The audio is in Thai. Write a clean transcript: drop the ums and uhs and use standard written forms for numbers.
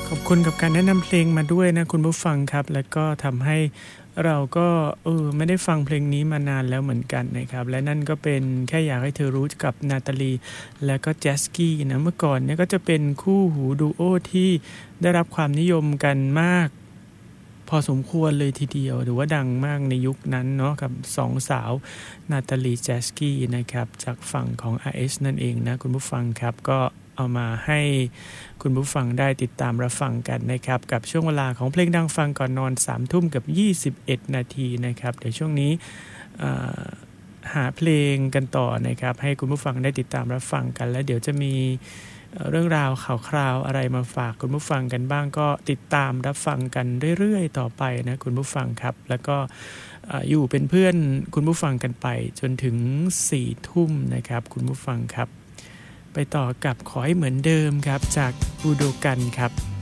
ขอบคุณกับการแนะนำเพลงมาด้วยนะคุณผู้ฟังครับและก็ทำให้เราก็ไม่ได้ฟังเพลงนี้มานานแล้วเหมือนกันนะครับและนั่นก็เป็นแค่อยากให้เธอรู้กับนาตาลีและก็แจสกี้นะเมื่อก่อนเนี่ยก็จะเป็นคู่หูดูโอที่ได้รับความนิยมกันมากพอสมควรเลยทีเดียวหรือว่าดังมากในยุคนั้นเนาะกับสองสาวนาตาลีแจสกี้นะครับจากฝั่งของ RS นั่นเองนะคุณผู้ฟังครับก็เอามาให้คุณผู้ฟังได้ติดตามรับฟังกันนะครับกับช่วงเวลาของเพลงดังฟังก่อนนอน 21:21 น.นะครับเดี๋ยวช่วงนี้หาเพลงกันต่อนะครับให้คุณผู้ฟังได้ติดตามรับฟังกันและเดี๋ยวจะมีเรื่องราวข่าวคราวอะไรมาฝากคุณผู้ฟังกันบ้างก็ติดตามรับฟังกันเรื่อยๆต่อไปนะคุณผู้ฟังครับแล้วก็อยู่เป็นเพื่อนคุณผู้ฟังกันไปจนถึง 4 ทุ่มนะครับคุณผู้ฟังครับไปต่อกับขอให้เหมือนเดิมครับจากบูโดกันครับ